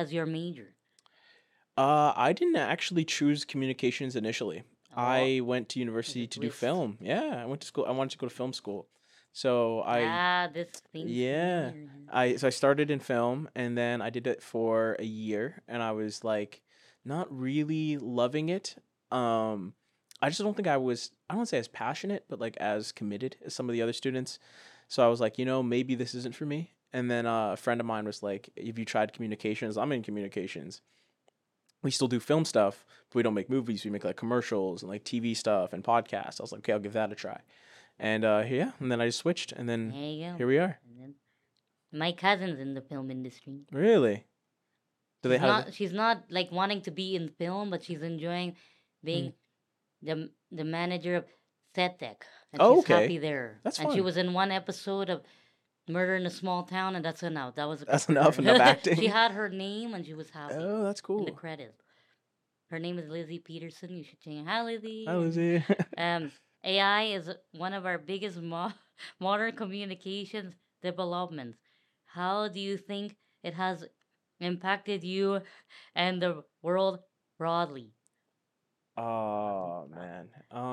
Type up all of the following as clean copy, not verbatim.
as your major? I didn't actually choose communications initially. Oh, I went to there's a university to do twist. film. Yeah, I went to school. I wanted to go to film school. So This seems yeah, familiar. I started in film and then I did it for a year and I was like not really loving it. Um, I just don't think I don't want to say as passionate, but like as committed as some of the other students. So I was like, maybe this isn't for me. And then a friend of mine was like, "Have you tried communications? I'm in communications. We still do film stuff, but we don't make movies. We make like commercials and like TV stuff and podcasts." I was like, okay, I'll give that a try. And yeah, and then I just switched, and There then you go. here we are. And then my cousin's in the film industry. Really? Do they She's have? not she's not like wanting to be in film, but she's enjoying Hmm. being the manager of set tech, and Oh, she's happy okay, there. that's And she fun. was in one episode of Murder in a Small Town, and that's enough. That was enough That's for enough her. She acting. had her name, and she was happy Oh, that's in the cool. credits. Her name is Lizzie Peterson. You should change. Hi, Hi, Lizzie. Lizzie. AI is one of our biggest modern communications developments. How do you think it has impacted you and the world broadly? Oh man.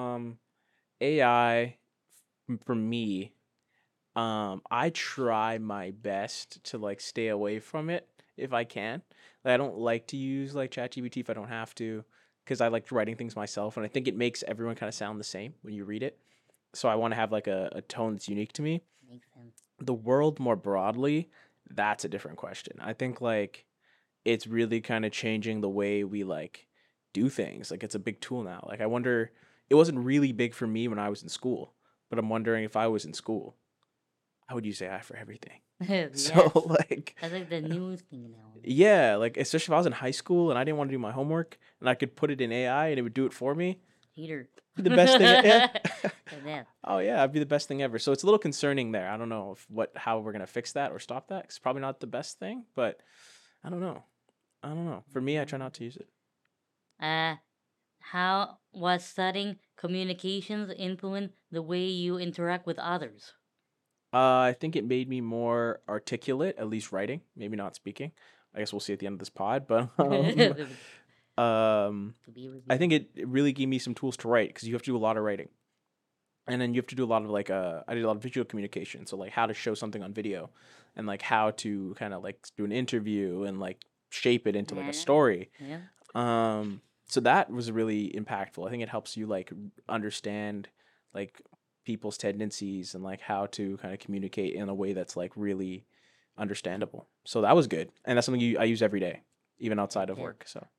AI for me. I try my best to like stay away from it if I can. Like, I don't like to use like ChatGPT if I don't have to, because I like writing things myself, and I think it makes everyone kind of sound the same when you read it. So I want to have like a tone that's unique to me. Makes sense. The world more broadly, that's a different question. I think like it's really kind of changing the way we like do things. Like it's a big tool now. Like I wonder, it wasn't really big for me when I was in school, but I'm wondering if I was in school, I would use AI for everything. So Yes, like that's like the new thing now. yeah, like especially if I was in high school and I didn't want to do my homework and I could put it in AI and it would do it for me. Cheater. Be the best thing. Yeah. That. Oh yeah, I'd be the best thing ever. So it's a little concerning there. I don't know if how we're gonna fix that or stop that. It's probably not the best thing, but I don't know. I don't know. For me, I try not to use it. Uh, how was studying communications influence the way you interact with others? I think it made me more articulate, at least writing, maybe not speaking. I guess we'll see at the end of this pod, but To um, be I reviewed. think it really gave me some tools to write because you have to do a lot of writing. And then you have to do a lot of like I did a lot of visual communication, so like how to show something on video and like how to kind of like do an interview and like shape it into like a Yeah, story. yeah. So that was really impactful. I think it helps you like understand like people's tendencies and like how to kind of communicate in a way that's like really understandable. So that was good, and that's something I use every day, even outside of Okay. work. So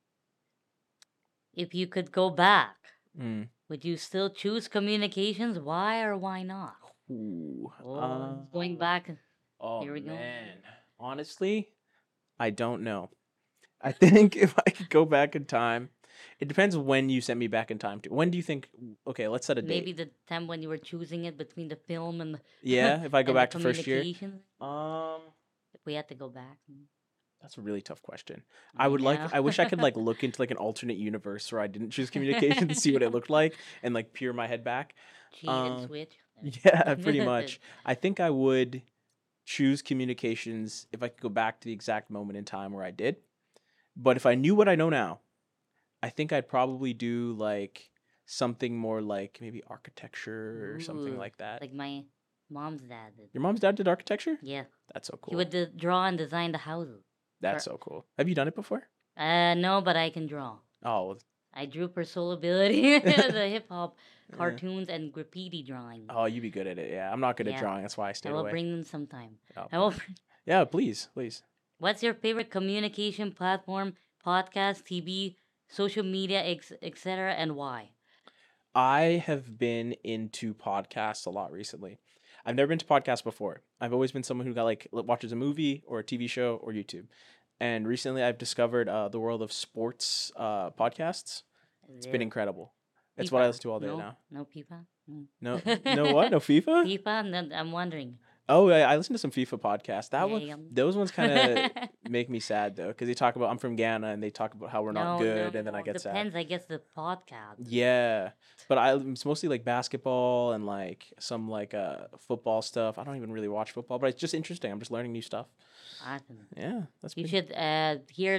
If you could go back, mm. would you still choose communications? Why or why not? Ooh, Oh, going back. oh Here we go. man, honestly, I don't know. I think if I could go back in time, it depends when you sent me back in time to. When do you think? Okay, let's set a Maybe date. the time when you were choosing it between the film and Yeah, if I go and the back to first year. communications. Um, If we had to go back. that's a really tough question. I know. I wish I could like look into like an alternate universe where I didn't choose communication to see what it looked like and like peer my head back. Cheat and Um, switch. yeah, pretty much. I think I would choose communications if I could go back to the exact moment in time where I did. But if I knew what I know now, I think I'd probably do like something more like maybe architecture or something Ooh, like that. like my mom's dad did. Your mom's dad did architecture? Yeah, That's so he cool. would draw and design the houses. That's For so cool. Have you done it before? no, but I can draw. Oh, I drew for Soul Ability, the hip hop yeah. cartoons and graffiti drawing. Oh, you'd be good at it. Yeah, I'm not good at Yeah, drawing. That's why I I stayed will away. bring them sometime. Oh, I will. yeah, please, please. What's your favorite communication platform, podcast, TV, social media, etc., and why? I have been into podcasts a lot recently. I've never been to podcasts before. I've always been someone who got like watches a movie or a TV show or YouTube. And recently I've discovered the world of sports podcasts. It's been There, incredible. It's what I FIFA. listen to all day No, now. no FIFA. No, no what? No FIFA? FIFA. I'm wondering. Oh, yeah, I listened to some FIFA podcasts. That Yeah, one, yeah. those ones kind of make me sad though, because they talk about I'm from Ghana and they talk about how we're not No, no, good, and then I no. get sad. Depends, I guess, the podcast. Yeah, but it's mostly like basketball and like some like football stuff. I don't even really watch football, but it's just interesting. I'm just learning new stuff. Awesome. Yeah, that's You been should hear